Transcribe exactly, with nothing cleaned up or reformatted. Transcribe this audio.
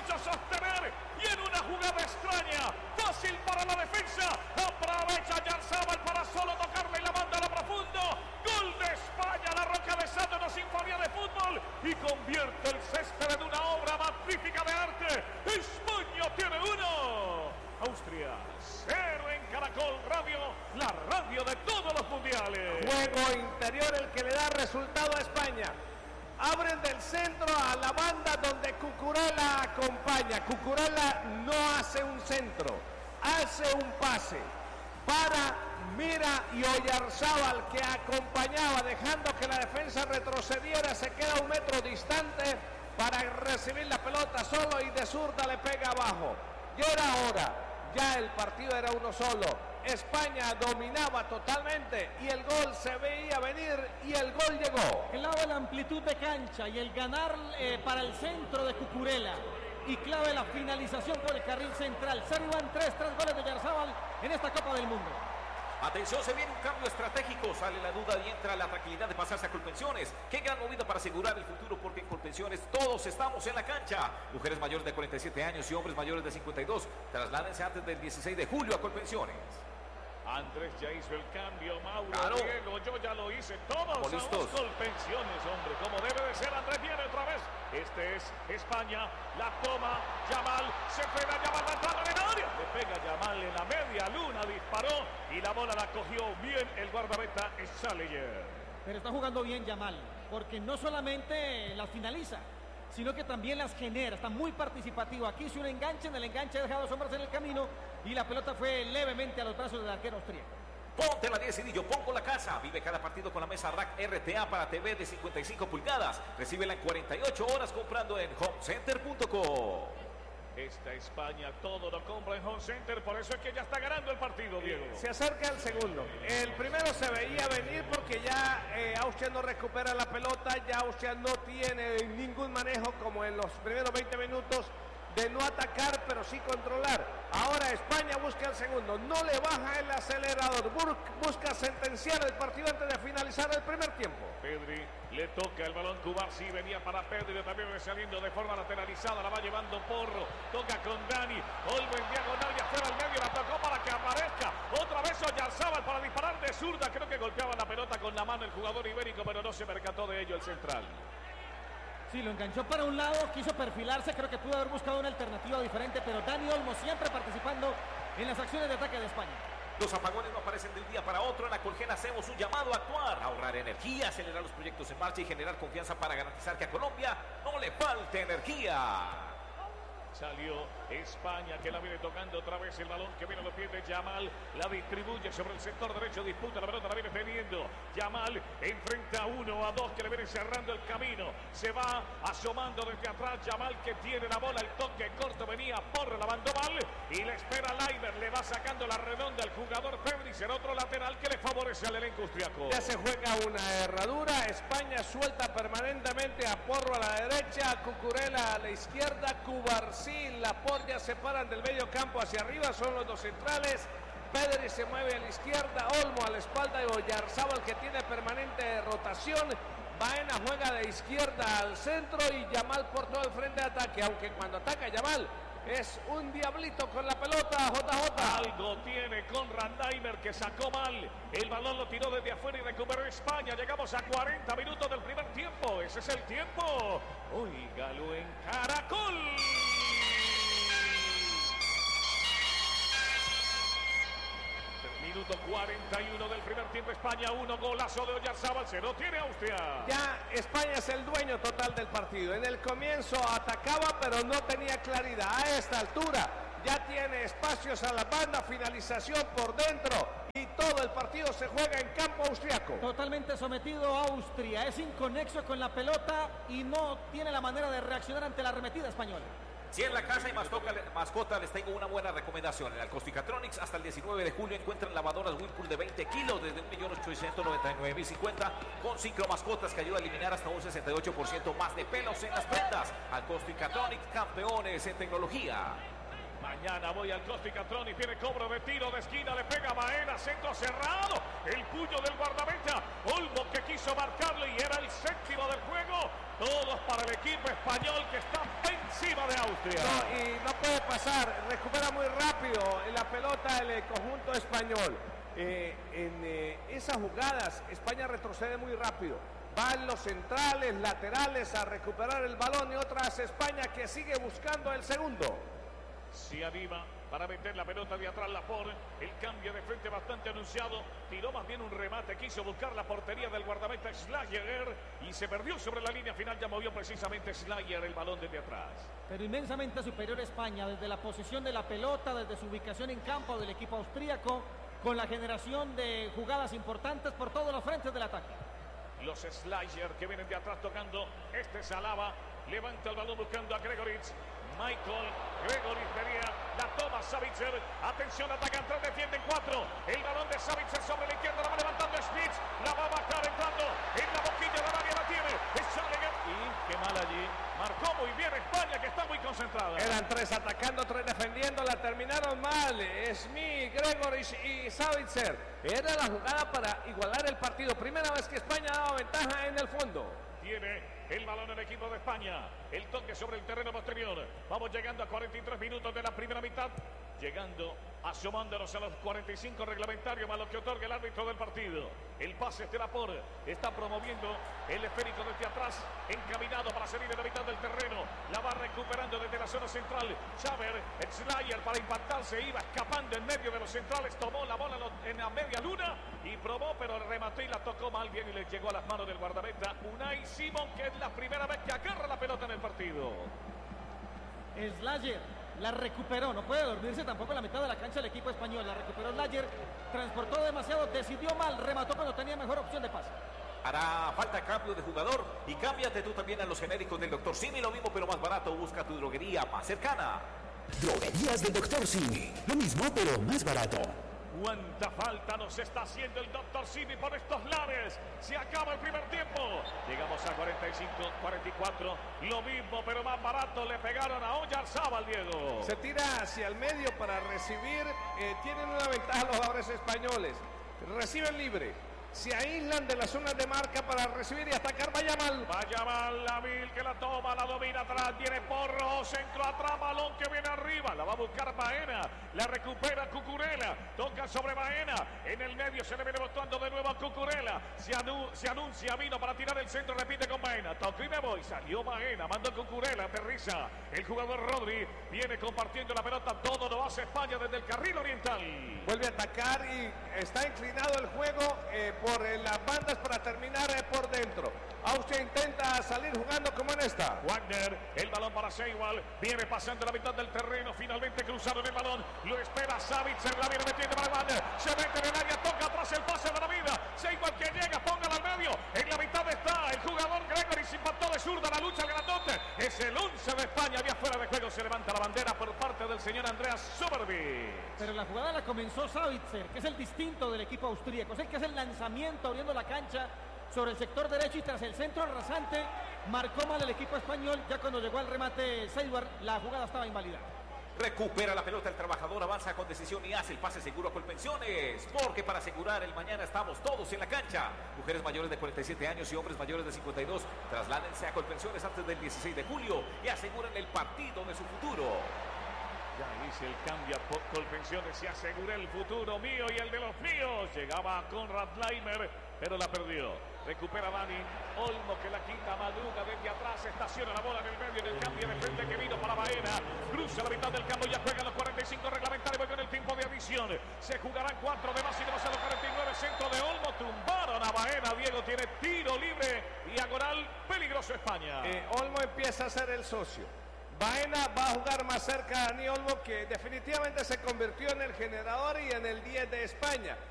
puede sostener y en una jugada extraña, fácil para la defensa, aprovecha Yarzábal para solo tocarle y la manda a lo profundo. Gol de España, la Roca besando sin sinfonía de fútbol y convierte el césped en una obra magnífica de arte. España tiene uno, Austria cero en Caracol Radio, la radio de todos los mundiales. Juego interior el que le da resultado a España. Abren del centro a la banda donde Cucurella acompaña. Cucurella no hace un centro, hace un pase para Mira y Oyarzábal, que acompañaba, dejando que la defensa retrocediera, se queda un metro distante para recibir la pelota solo y de zurda le pega abajo. Y era hora, ya el partido era uno solo. España dominaba totalmente y el gol se veía venir y el gol llegó. Clave la amplitud de cancha y el ganar eh, para el centro de Cucurella. Y clave la finalización por el carril central. Se arriban tres, tres goles de Oyarzábal en esta Copa del Mundo. Atención, se viene un cambio estratégico, sale la duda y entra la tranquilidad de pasarse a Colpensiones. Qué gran movida para asegurar el futuro, porque en Colpensiones todos estamos en la cancha. Mujeres mayores de cuarenta y siete años y hombres mayores de cincuenta y dos, trasládense antes del dieciséis de julio a Colpensiones. Andrés ya hizo el cambio, Mauro, claro. Diego, yo ya lo hice, todos listos. Colpensiones, hombre, como debe de ser. Andrés viene otra vez, este es España, la toma, Yamal, se frena, Yamal va entrando en el área, le pega Yamal en la media luna, disparó y la bola la cogió bien el guardameta Saleyer. Pero está jugando bien Yamal, porque no solamente las finaliza, sino que también las genera, está muy participativo. Aquí hizo un enganche, en el enganche ha dejado dos hombres en el camino y la pelota fue levemente a los brazos del arquero austríaco. Ponte la diez y yo pongo la casa. Vive cada partido con la mesa Rack R T A para T V de cincuenta y cinco pulgadas. Recíbela en cuarenta y ocho horas comprando en home center punto com. Esta España todo lo compra en Home Center, por eso es que ya está ganando el partido, Diego. Se acerca el segundo. El primero se veía venir porque ya eh, Austria no recupera la pelota, ya Austria no tiene ningún manejo como en los primeros veinte minutos de no atacar, pero sí controlar. Ahora España busca el segundo, no le baja el acelerador, busca sentenciar el partido antes de finalizar el primer tiempo. Pedri le toca el balón, Cubarsí venía para Pedri, también saliendo de forma lateralizada, la va llevando Porro, toca con Dani, Olmo en diagonal y afuera al medio, la tocó para que aparezca, otra vez Oyarzábal para disparar de zurda, creo que golpeaba la pelota con la mano el jugador ibérico, pero no se percató de ello el central. Sí, lo enganchó para un lado, quiso perfilarse, creo que pudo haber buscado una alternativa diferente, pero Dani Olmo siempre participando en las acciones de ataque de España. Los apagones no aparecen de un día para otro. En la Colgena hacemos un llamado a actuar, a ahorrar energía, acelerar los proyectos en marcha y generar confianza para garantizar que a Colombia no le falte energía. Salió España, que la viene tocando otra vez el balón que viene a los pies de Yamal, la distribuye sobre el sector derecho, disputa la pelota, la viene teniendo Yamal, enfrenta a uno, a dos que le vienen cerrando el camino, se va asomando desde atrás Yamal, que tiene la bola, el toque corto venía por la mandó mal y le espera Leiber, le va sacando la redonda al jugador Pedri, será otro lateral que le favorece al elenco austriaco. Ya se juega una herradura, España suelta permanentemente a Porro a la derecha, a Cucurella a la izquierda, Cubarsí, Laporte ya se paran del medio campo hacia arriba, son los dos centrales. Pedri se mueve a la izquierda, Olmo a la espalda de Oyarzábal, que tiene permanente rotación. Baena juega de izquierda al centro y Yamal por todo el frente de ataque, aunque cuando ataca Yamal es un diablito con la pelota. J J algo tiene Konrad Laimer, que sacó mal el balón, lo tiró desde afuera y recuperó España. Llegamos a cuarenta minutos del primer tiempo, ese es el tiempo. Óigalo en Caracol. Minuto cuarenta y uno del primer tiempo, España uno, golazo de Oyarzábal, se lo tiene Austria. Ya España es el dueño total del partido. En el comienzo atacaba, pero no tenía claridad. A esta altura ya tiene espacios a la banda, finalización por dentro y todo el partido se juega en campo austriaco. Totalmente sometido a Austria, es inconexo con la pelota y no tiene la manera de reaccionar ante la arremetida española. Si en la casa hay mascota, mascota, les tengo una buena recomendación. En Alcosticatronics hasta el diecinueve de julio encuentran lavadoras Whirlpool de veinte kilos desde un millón ochocientos noventa y nueve mil cincuenta con ciclo mascotas que ayuda a eliminar hasta un sesenta y ocho por ciento más de pelos en las prendas. Alcosticatronics, campeones en tecnología. Mañana voy al Costicatronics, tiene cobro de tiro de esquina, le pega Baena, centro cerrado, el puño del guardameta. Olmo que quiso marcarlo y era el séptimo del juego. Todos para el equipo español que está encima de Austria. No, y no puede pasar, recupera muy rápido la pelota el eh, conjunto español. Eh, en eh, esas jugadas España retrocede muy rápido. Van los centrales, laterales a recuperar el balón y otras España que sigue buscando el segundo. Se anima para meter la pelota de atrás Laporte. El cambio de frente bastante anunciado. Tiró más bien un remate. Quiso buscar la portería del guardameta Slayer y se perdió sobre la línea final. Ya movió precisamente Slayer el balón desde atrás. Pero inmensamente superior España desde la posición de la pelota, desde su ubicación en campo del equipo austríaco, con la generación de jugadas importantes por todos los frentes del ataque. Los Slayer que vienen de atrás tocando. Este es Alaba. Levanta el balón buscando a Gregoritz. Michael Gregoritz venía, la toma Savitzer, atención, atacan tres, defienden cuatro, el balón de Savitzer sobre la izquierda, la va levantando Spitz, la va a bajar entrando en la boquilla de la área, la tiene, es Schallinger, y qué mal allí, marcó muy bien España que está muy concentrada. Eran tres atacando, tres defendiendo, la terminaron mal, Smith, Gregoritz y Savitzer, era la jugada para igualar el partido, primera vez que España daba ventaja en el fondo. Tiene el balón el equipo de España. El toque sobre el terreno posterior. Vamos llegando a cuarenta y tres minutos de la primera mitad. Llegando, asomándonos a los cuarenta y cinco reglamentarios más lo que otorga el árbitro del partido. El pase de Laporte. Está promoviendo el esférico desde atrás. Encaminado para salir de la mitad del terreno. La va recuperando desde la zona central. Xaver, Slayer para impactarse. Iba escapando en medio de los centrales. Tomó la bola en la media luna. Y probó, pero remató y la tocó mal bien. Y le llegó a las manos del guardameta Unai Simon, que es la primera vez que agarra la pelota en el partido. Slayer la recuperó, no puede dormirse tampoco en la mitad de la cancha el equipo español, la recuperó Slayer, transportó demasiado, decidió mal, remató cuando tenía mejor opción de pase. Hará falta cambio de jugador y cámbiate tú también a los genéricos del doctor Simi, lo mismo pero más barato, busca tu droguería más cercana. Droguerías del doctor Simi, lo mismo pero más barato. ¿Cuánta falta nos está haciendo el doctor Simi por estos lares? Se acaba el primer tiempo. Llegamos a cuarenta y cinco, cuarenta y cuatro. Lo mismo, pero más barato. Le pegaron a Oyarzábal, Diego. Se tira hacia el medio para recibir. Eh, tienen una ventaja los jugadores españoles. Reciben libre. Se aíslan de las zonas de marca para recibir y atacar. Vaya mal. Vaya mal, Lavil que la toma, la domina atrás. Tiene Porro, centro atrás, balón que viene arriba. La va a buscar Baena. La recupera Cucurella. Toca sobre Baena. En el medio se le viene botando de nuevo a Cucurella. Se, anu se anuncia, vino para tirar el centro. Repite con Baena. Toco y me voy. Salió Baena. Mandó Cucurella. Aterriza. El jugador Rodri viene compartiendo la pelota. Todo lo hace España desde el carril oriental. Vuelve a atacar y está inclinado el juego. Eh, por eh, las bandas para terminar eh, por dentro. Austria intenta salir jugando como en esta. Wagner, el balón para Seiwald, viene pasando la mitad del terreno, finalmente cruzaron el balón, lo espera Savitzer, la viene metiendo para Wagner, se mete en el área, toca atrás el pase de la vida, Seiwald que llega, póngala al medio, en la mitad está el jugador Gregory, se impactó de zurda, la lucha al grandote, es el once de España, había fuera de juego, se levanta la bandera por parte del señor Andreas Soberbis. Pero la jugada la comenzó Savitzer, que es el distinto del equipo austríaco, es el que hace el lanzamiento abriendo la cancha sobre el sector derecho y tras el centro rasante marcó mal el equipo español. Ya cuando llegó al remate Seiwald, la jugada estaba invalidada. Recupera la pelota el trabajador, avanza con decisión y hace el pase seguro a Colpensiones, porque para asegurar el mañana estamos todos en la cancha. Mujeres mayores de cuarenta y siete años y hombres mayores de cincuenta y dos, trasládense a Colpensiones antes del dieciséis de julio y aseguren el partido de su futuro. Ya hice el cambio a Colpensiones y aseguré el futuro mío y el de los míos. Llegaba Conrad Leimer, pero la perdió. Recupera Dani. Olmo que la quita, madruga desde atrás, estaciona la bola en el medio del cambio de frente que vino para Baena. Cruza la mitad del campo, ya juegan los cuarenta y cinco reglamentarios con el tiempo de adición. Se jugarán cuatro de más y vamos a los cuarenta y nueve. Centro de Olmo, tumbaron a Baena. Diego tiene tiro libre, diagonal, peligroso España. Eh, Olmo empieza a ser el socio. Baena va a jugar más cerca a Dani Olmo, que definitivamente se convirtió en el generador y en el diez de España.